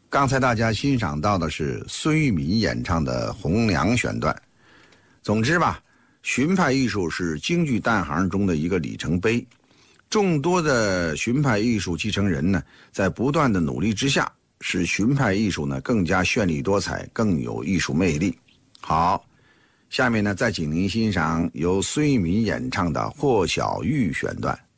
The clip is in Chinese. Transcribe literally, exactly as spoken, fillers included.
刚才大家欣赏到的是孙玉敏演唱的《红娘》选段。总之吧，荀派艺术是京剧旦行中的一个里程碑。众多的荀派艺术继承人呢，在不断的努力之下，使荀派艺术呢更加绚丽多彩，更有艺术魅力。好，下面呢再请您欣赏由孙玉敏演唱的《霍小玉》选段。